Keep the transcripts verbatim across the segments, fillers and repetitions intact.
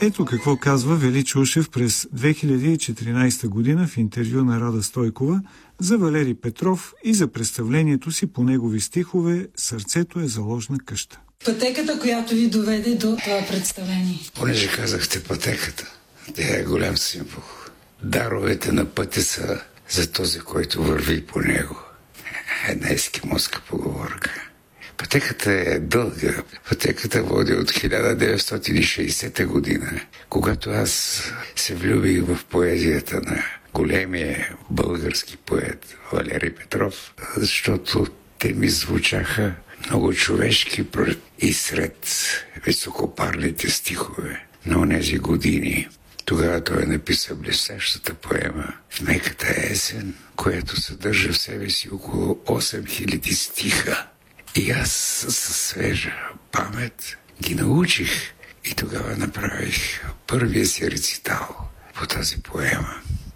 Ето какво казва Величо Ушев през две хиляди и четиринадесета година в интервю на Рада Стойкова за Валери Петров и за представлението си по негови стихове "Сърцето е заложна къща". Пътеката, която ви доведе до това представление. Понеже казахте пътеката, тя е голям символ. Даровете на пътя са за този, който върви по него. Една ескимоска поговорка. Пътеката е дълга. Пътеката води от хиляда деветстотин и шейсета година, когато аз се влюбих в поезията на големия български поет Валери Петров, защото те ми звучаха много човешки и сред високопарните стихове на онези години. Тогава той написа блестящата поема "В меката есен", която съдържа в себе си около осем хиляди стиха. И аз със свежа памет ги научих и тогава направих първия си рецитал по тази поема.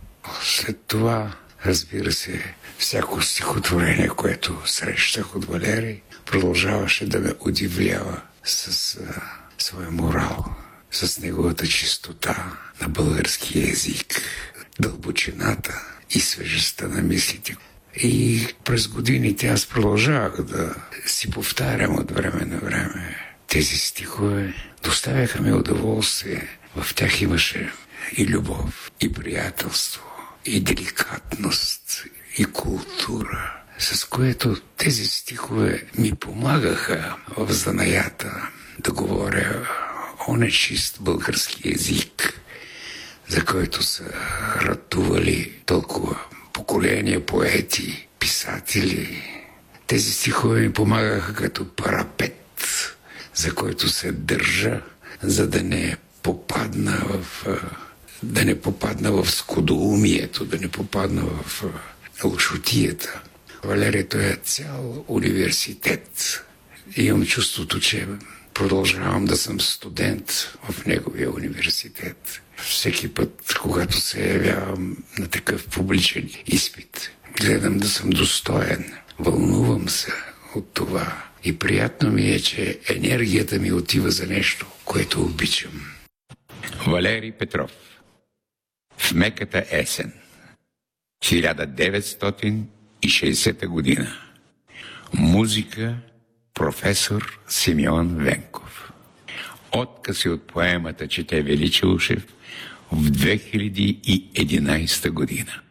След това, разбира се, всяко стихотворение, което срещах от Валери, продължаваше да ме удивлява с а, своя морал, с неговата чистота на български език, дълбочината и свежестта на мислите. И през годините аз продължавах да си повтарям от време на време тези стихове. Доставяха ми удоволствие. В тях имаше и любов, и приятелство, и деликатност, и култура, с което тези стихове ми помагаха в занаята да говоря онечист български език, за който са ратували толкова поколения поети, писатели. Тези стихове ми помагаха като парапет, за който се държа, за да не попадна в да не попадна в скудоумието, да не попадна в лошотията. Валерието е цял университет. Имам чувството, че продължавам да съм студент в неговия университет. Всеки път, когато се явявам на такъв публичен изпит, гледам да съм достоен. Вълнувам се от това. И приятно ми е, че енергията ми отива за нещо, което обичам. Валери Петров. В меката есен. хиляда деветстотин и шейсета година. Музика професор Симеон Венков. Откъси от поемата чете Величо Ушев в две хиляди и единадесета година.